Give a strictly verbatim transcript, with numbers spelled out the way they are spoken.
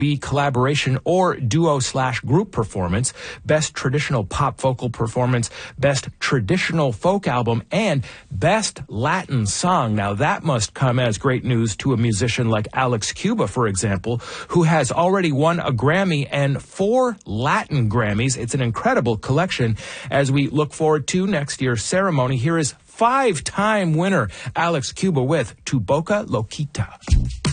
be collaboration or duo slash group performance, best traditional pop vocal performance, best traditional folk album, and best Latin song. Now that must come as great news to a musician like Alex Cuba, for example, who has already won a Grammy and four Latin Grammys. It's an incredible collection as we look forward to next year's ceremony. Here is five-time winner Alex Cuba with Tu Boca Loquita.